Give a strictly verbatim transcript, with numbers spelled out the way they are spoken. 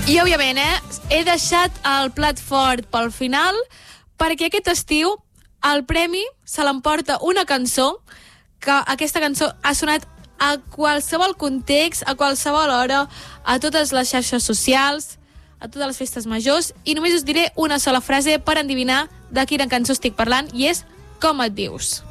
I, òbviament, eh, he deixat el plat fort pel final perquè aquest estiu el premi se l'emporta una cançó que aquesta cançó ha sonat a qualsevol context, a qualsevol hora, a totes les xarxes socials, a totes les festes majors, i només us diré una sola frase per endevinar de quina cançó estic parlant, i és Com et dius.